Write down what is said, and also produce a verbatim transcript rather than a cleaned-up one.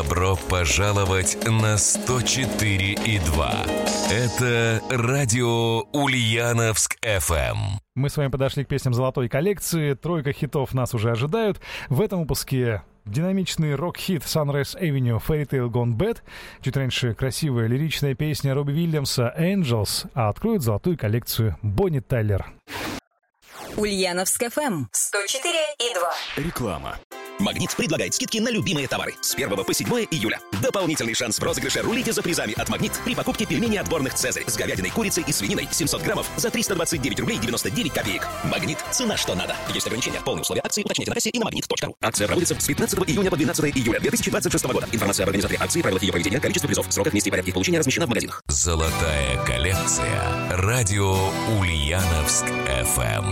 Добро пожаловать на сто четыре и два. Это радио Ульяновск эф эм. Мы с вами подошли к песням золотой коллекции. Тройка хитов нас уже ожидают. В этом выпуске динамичный рок-хит Sunrise Avenue Fairy Tale Gone Bad. Чуть раньше красивая лиричная песня Робби Уильямса Angels. А откроет золотую коллекцию Бонни Тайлер. Ульяновск эф эм сто четыре и два. Реклама. «Магнит» предлагает скидки на любимые товары с первого по седьмое июля. Дополнительный шанс в розыгрыше «Рулите за призами» от «Магнит» при покупке пельменей отборных «Цезарь» с говядиной, курицей и свининой семьсот граммов за триста двадцать девять рублей девяносто девять копеек. «Магнит» – цена что надо. Есть ограничения. Полные условия акции уточните на кассе и на магнит точка ру. Акция проводится с пятнадцатого июня по двенадцатое июля две тысячи двадцать шестого года. Информация об организаторе акции, правилах ее проведения, количестве призов, сроках, месте и порядке их получения размещена в магазинах. Золотая коллекция. Радио Ульяновск эф эм.